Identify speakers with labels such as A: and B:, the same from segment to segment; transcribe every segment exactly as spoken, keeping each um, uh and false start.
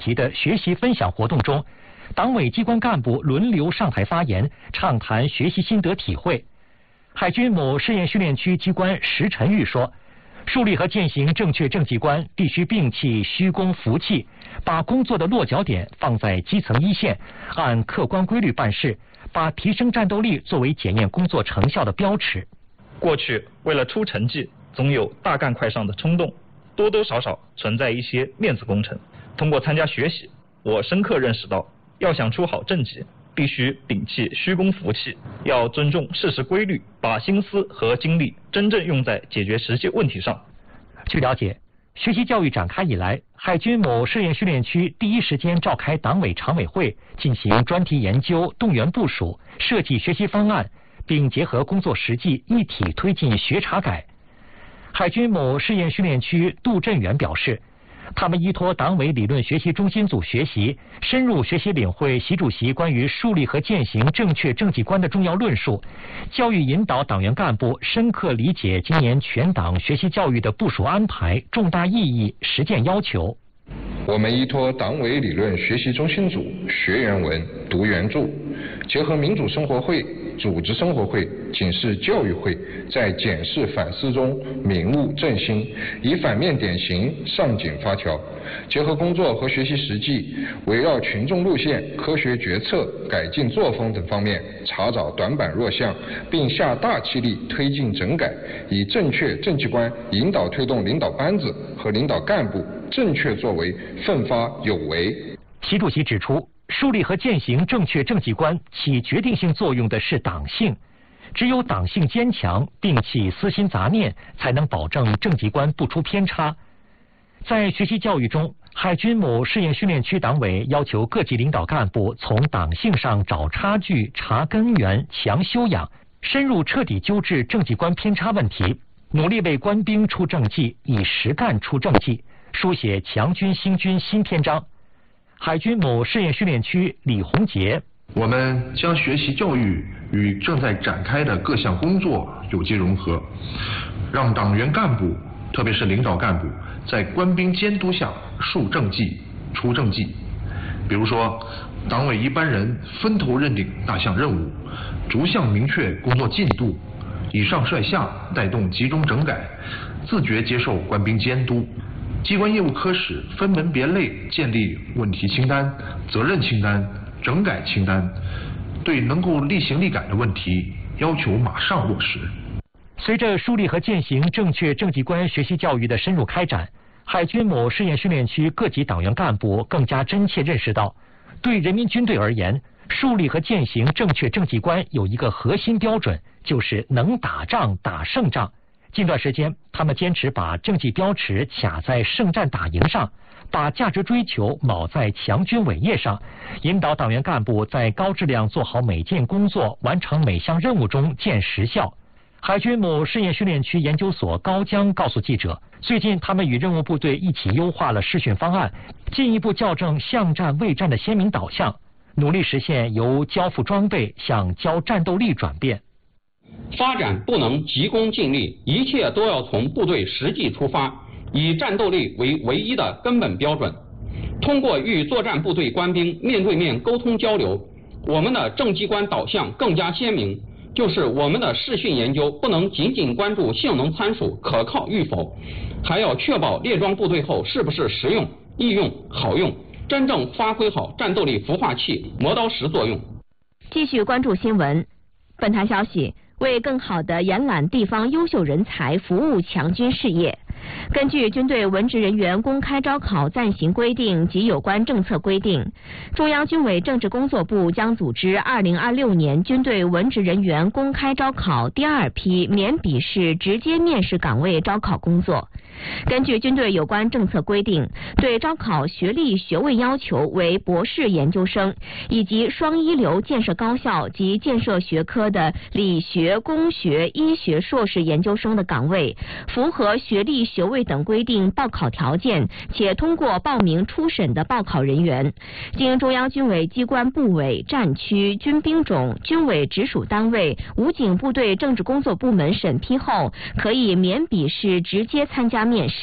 A: 席的学习分享活动中，党委机关干部轮流上台发言，畅谈学习心得体会。海军某试验训练区机关石晨玉说，树立和践行正确政绩观，必须摒弃虚功浮气，把工作的落脚点放在基层一线，按客观规律办事，把提升战斗力作为检验工作成效的标尺。
B: 过去为了出成绩，总有大干快上的冲动，多多少少存在一些面子工程。通过参加学习，我深刻认识到，要想出好政绩，必须摒弃虚功浮气，要尊重事实规律，把心思和精力真正用在解决实际问题上。
A: 据了解，学习教育展开以来，海军某试验训练区第一时间召开党委常委会，进行专题研究、动员部署、设计学习方案，并结合工作实际一体推进学查改。海军某试验训练区杜振元表示，他们依托党委理论学习中心组学习，深入学习领会习主席关于树立和践行正确政绩观的重要论述，教育引导党员干部深刻理解今年全党学习教育的部署安排、重大意义、实践要求。
C: 我们依托党委理论学习中心组学原文、读原著，结合民主生活会、组织生活会、警示教育会，在检视反思中明悟正心，以反面典型上紧发条，结合工作和学习实际，围绕群众路线、科学决策、改进作风等方面查找短板弱项，并下大气力推进整改，以正确政绩观引导推动领导班子和领导干部正确作为奋发有为。
A: 习主席指出，树立和践行正确政绩观起决定性作用的是党性，只有党性坚强，摒弃私心杂念，才能保证政绩观不出偏差。在学习教育中，海军某试验训练区党委要求各级领导干部从党性上找差距、查根源、强修养，深入彻底纠治政绩观偏差问题，努力为官兵出政绩，以实干出政绩，书写强军兴军新篇章。海军某试验训练区李洪杰，
D: 我们将学习教育与正在展开的各项工作有机融合，让党员干部，特别是领导干部，在官兵监督下述政绩、出政绩。比如说，党委一班人分头认定大项任务，逐项明确工作进度，以上率下带动集中整改，自觉接受官兵监督。机关业务科室分门别类建立问题清单、责任清单、整改清单，对能够立行立改的问题要求马上落实。
A: 随着树立和践行正确政绩观学习教育的深入开展，海军某试验训练区各级党员干部更加真切认识到，对人民军队而言，树立和践行正确政绩观有一个核心标准，就是能打仗打胜仗。近段时间，他们坚持把政绩标尺卡在胜战打赢上，把价值追求铆在强军伟业上，引导党员干部在高质量做好每件工作、完成每项任务中见实效。海军某试验训练区研究所高江告诉记者，最近他们与任务部队一起优化了试训方案，进一步校正巷战卫战的鲜明导向，努力实现由交付装备向交战斗力转变。
E: 发展不能急功近利，一切都要从部队实际出发，以战斗力为唯一的根本标准。通过与作战部队官兵面对面沟通交流，我们的政绩观导向更加鲜明，就是我们的试训研究不能仅仅关注性能参数可靠与否，还要确保列装部队后是不是实用、易用、好用，真正发挥好战斗力孵化器、磨刀石作用。
F: 继续关注新闻。本台消息，为更好地延揽地方优秀人才，服务强军事业，根据军队文职人员公开招考暂行规定及有关政策规定，中央军委政治工作部将组织二零二六年军队文职人员公开招考第二批免笔试直接面试岗位招考工作。根据军队有关政策规定，对招考学历学位要求为博士研究生以及双一流建设高校及建设学科的理学、工学、医学硕士研究生的岗位，符合学历学位等规定报考条件且通过报名初审的报考人员，经中央军委机关部委、战区、军兵种、军委直属单位、武警部队政治工作部门审批后，可以免笔试直接参加面试。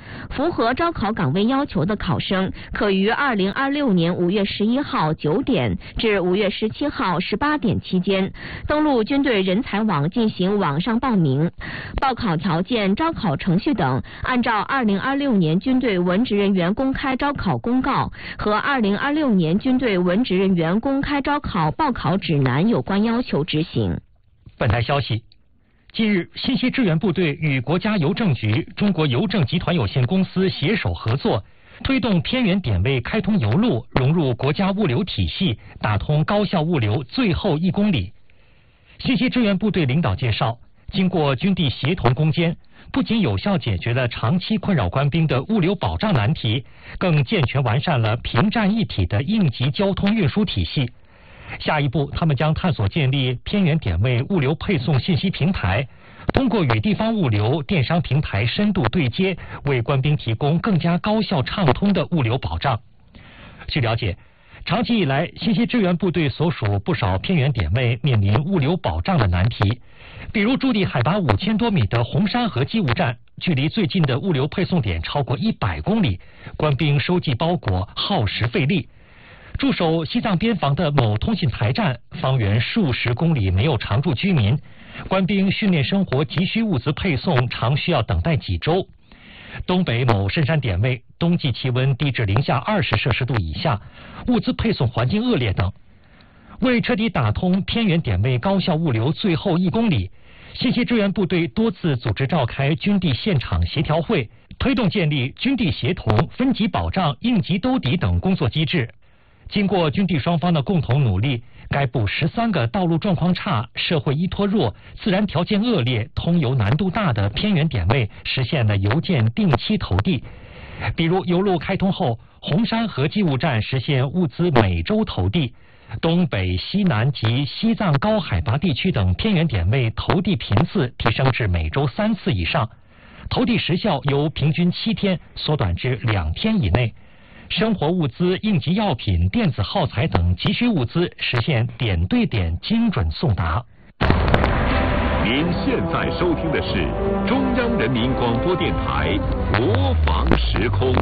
F: 符合招考岗位要求的考生，可于二零二六年五月十一号九点至五月十七号十八点期间，登录军队人才网进行网上报名。报考条件、招考程序等，按照二零二六年军队文职人员公开招考公告和二零二六年军队文职人员公开招考报考指南有关要求执行。
A: 本台消息，近日，信息支援部队与国家邮政局、中国邮政集团有限公司携手合作，推动偏远点位开通邮路，融入国家物流体系，打通高效物流最后一公里。信息支援部队领导介绍，经过军地协同攻坚，不仅有效解决了长期困扰官兵的物流保障难题，更健全完善了平战一体的应急交通运输体系。下一步，他们将探索建立偏远点位物流配送信息平台，通过与地方物流、电商平台深度对接，为官兵提供更加高效畅通的物流保障。据了解，长期以来，信息支援部队所属不少偏远点位面临物流保障的难题，比如驻地海拔五千多米的红山河机务站，距离最近的物流配送点超过一百公里，官兵收寄包裹耗时费力。驻守西藏边防的某通信台站，方圆数十公里没有常住居民，官兵训练生活急需物资配送常需要等待几周。东北某深山点位，冬季气温低至零下二十摄氏度以下，物资配送环境恶劣等。为彻底打通偏远点位高效物流最后一公里，信息支援部队多次组织召开军地现场协调会，推动建立军地协同、分级保障、应急兜底等工作机制。经过军地双方的共同努力，该部十三个道路状况差、社会依托弱、自然条件恶劣、通邮难度大的偏远点位实现了邮件定期投递。比如邮路开通后，红山河机务站实现物资每周投递，东北、西南及西藏高海拔地区等偏远点位投递频次提升至每周三次以上，投递时效由平均七天缩短至两天以内。生活物资、应急药品、电子耗材等急需物资实现点对点精准送达。
G: 您现在收听的是中央人民广播电台国防时空。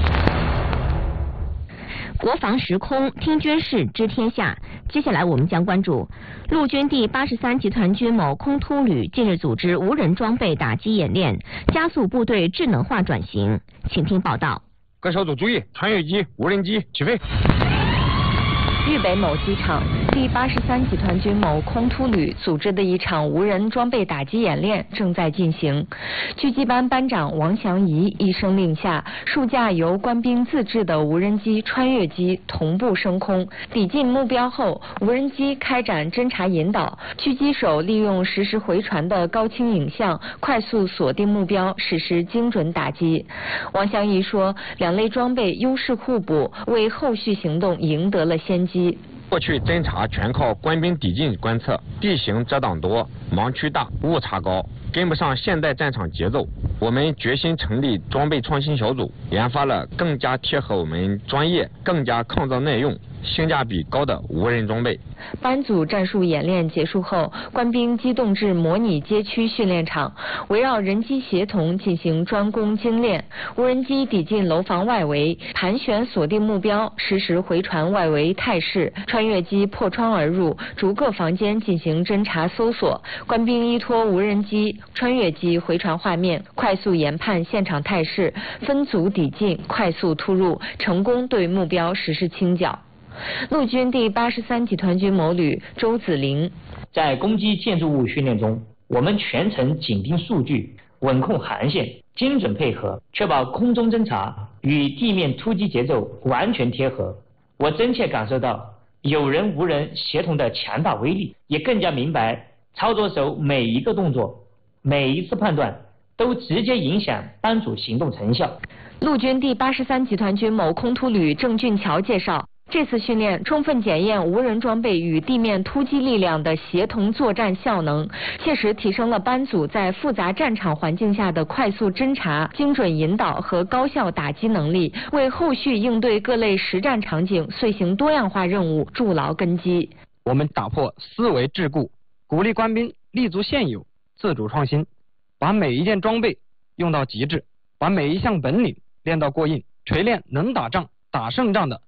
F: 国防时空，听军事知天下。接下来我们将关注陆军第八十三集团军某空突旅近日组织无人装备打击演练，加速部队智能化转型。请听报道。
H: 各小组注意，穿越机、无人机起飞。
I: 豫北某机场，第八十三集团军某空突旅组织的一场无人装备打击演练正在进行。狙击班班长王祥仪一声令下，数架由官兵自制的无人机、穿越机同步升空，抵近目标后，无人机开展侦察引导，狙击手利用实时回传的高清影像，快速锁定目标，实施精准打击。王祥仪说，两类装备优势互补，为后续行动赢得了先机。
H: 过去侦察全靠官兵抵近观测，地形遮挡多，盲区大，误差高，跟不上现代战场节奏。我们决心成立装备创新小组，研发了更加贴合我们专业、更加抗造耐用、性价比高的无人装备。
I: 班组战术演练结束后，官兵机动至模拟街区训练场，围绕人机协同进行专攻精练。无人机抵近楼房外围，盘旋锁定目标，实时回传外围态势；穿越机破窗而入，逐个房间进行侦查搜索。官兵依托无人机、穿越机回传画面，快速研判现场态势，分组抵近，快速突入，成功对目标实施清剿。陆军第八十三集团军某旅周子林，
J: 在攻击建筑物训练中，我们全程紧盯数据，稳控航线，精准配合，确保空中侦察与地面突击节奏完全贴合。我真切感受到有人无人协同的强大威力，也更加明白操作手每一个动作、每一次判断都直接影响班组行动成效。
I: 陆军第八十三集团军某空突旅郑俊桥介绍，这次训练充分检验无人装备与地面突击力量的协同作战效能，切实提升了班组在复杂战场环境下的快速侦察、精准引导和高效打击能力，为后续应对各类实战场景、遂行多样化任务筑牢根基。
K: 我们打破思维桎梏，鼓励官兵立足现有，自主创新，把每一件装备用到极致， 把每一项本领练到过硬，锤炼能打仗、打胜仗的